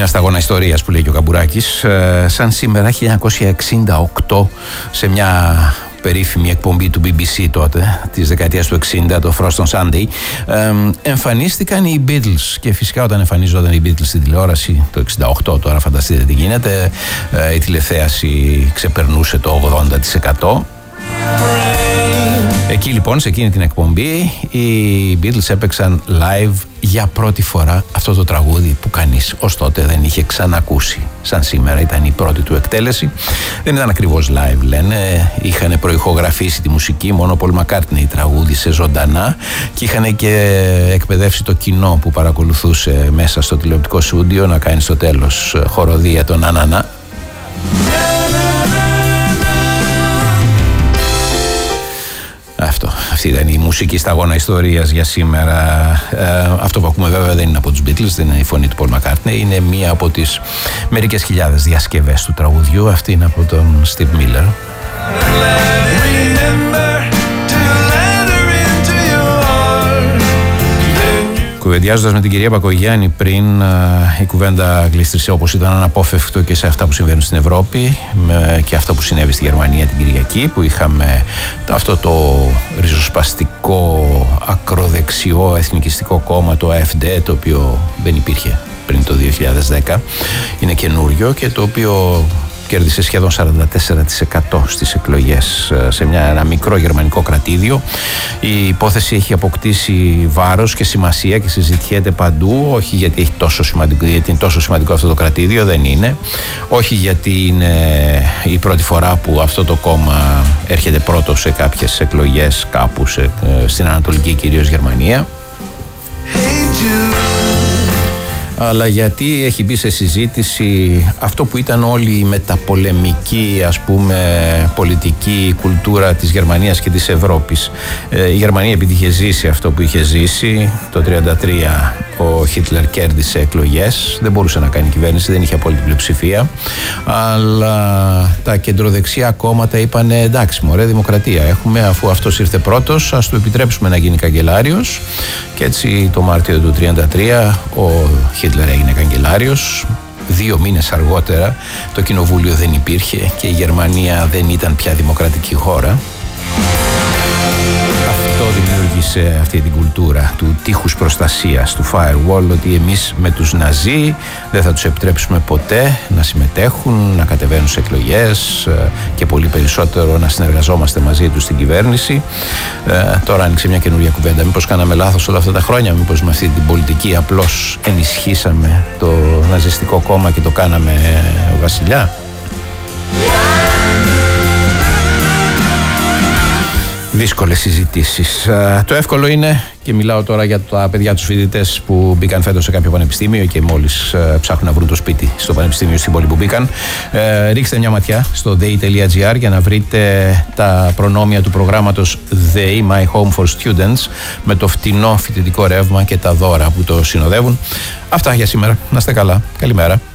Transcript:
Μια σταγόνα ιστορίας που λέει και ο Καμπουράκης. Σαν σήμερα 1968, σε μια περίφημη εκπομπή του BBC τότε, της δεκαετίας του 60, το Frost on Sunday, εμφανίστηκαν οι Beatles. Και φυσικά όταν εμφανίζονταν οι Beatles στην τηλεόραση το 68, τώρα φανταστείτε τι γίνεται, η τηλεθέαση ξεπερνούσε το 80%. Εκεί λοιπόν, σε εκείνη την εκπομπή, οι Beatles έπαιξαν live για πρώτη φορά αυτό το τραγούδι που κανείς ως τότε δεν είχε ξανακούσει. Σαν σήμερα ήταν η πρώτη του εκτέλεση. Δεν ήταν ακριβώς live, λένε. Είχαν προηχογραφήσει τη μουσική, μόνο ο Paul McCartney τραγούδισε ζωντανά και είχαν και εκπαιδεύσει το κοινό που παρακολουθούσε μέσα στο τηλεοπτικό στούντιο να κάνει στο τέλος χοροδία τον «Ανανά». Αυτή ήταν η μουσική σταγόνα ιστορίας για σήμερα. Αυτό που ακούμε βέβαια δεν είναι από τους Beatles, δεν είναι η φωνή του Paul McCartney, είναι μία από τις μερικές χιλιάδες διασκευές του τραγουδιού. Αυτή είναι από τον Steve Miller. Κουβεντιάζοντας με την κυρία Μπακογιάννη πριν, η κουβέντα γλίστρισε όπως ήταν αναπόφευκτο και σε αυτά που συμβαίνουν στην Ευρώπη και αυτά που συνέβη στη Γερμανία την Κυριακή, που είχαμε αυτό το ριζοσπαστικό ακροδεξιό εθνικιστικό κόμμα, το AfD, το οποίο δεν υπήρχε πριν το 2010, είναι καινούριο και το οποίο κέρδισε σχεδόν 44% στις εκλογές σε ένα μικρό γερμανικό κρατήδιο. Η υπόθεση έχει αποκτήσει βάρος και σημασία και συζητιέται παντού, όχι γιατί είναι τόσο σημαντικό αυτό το κρατήδιο, δεν είναι. Όχι γιατί είναι η πρώτη φορά που αυτό το κόμμα έρχεται πρώτο σε κάποιες εκλογές κάπου στην Ανατολική κυρίως Γερμανία. Αλλά γιατί έχει μπει σε συζήτηση αυτό που ήταν όλη η μεταπολεμική, ας πούμε, πολιτική κουλτούρα της Γερμανίας και της Ευρώπης. Η Γερμανία, επειδή είχε ζήσει αυτό που είχε ζήσει, το 1933 ο Χίτλερ κέρδισε εκλογές, δεν μπορούσε να κάνει κυβέρνηση, δεν είχε απόλυτη πλειοψηφία, αλλά τα κεντροδεξιά κόμματα είπαν εντάξει μωρέ, δημοκρατία έχουμε, αφού αυτός ήρθε πρώτος, ας του επιτρέψουμε να γίνει καγκελάριος. Και έτσι το Μάρτιο του 1933 ο Χίτλερ έγινε καγκελάριος. 2 μήνες αργότερα το κοινοβούλιο δεν υπήρχε και η Γερμανία δεν ήταν πια δημοκρατική χώρα. Αυτό δημιούργησε αυτή την κουλτούρα του τείχους προστασίας, του firewall, ότι εμείς με τους Ναζί δεν θα τους επιτρέψουμε ποτέ να συμμετέχουν, να κατεβαίνουν σε εκλογές και πολύ περισσότερο να συνεργαζόμαστε μαζί τους στην κυβέρνηση. Τώρα άνοιξε μια καινούργια κουβέντα. Μήπως κάναμε λάθος όλα αυτά τα χρόνια, μήπως με αυτή την πολιτική απλώς ενισχύσαμε το ναζιστικό κόμμα και το κάναμε βασιλιά. Δύσκολες συζητήσεις. Το εύκολο είναι, και μιλάω τώρα για τα παιδιά τους φοιτητές που μπήκαν φέτος σε κάποιο πανεπιστήμιο και μόλις ψάχνουν να βρουν το σπίτι στο πανεπιστήμιο στην πόλη που μπήκαν, ρίξτε μια ματιά στο dei.gr για να βρείτε τα προνόμια του προγράμματος ΔΕΗ My Home for Students με το φτηνό φοιτητικό ρεύμα και τα δώρα που το συνοδεύουν. Αυτά για σήμερα. Να είστε καλά. Καλημέρα.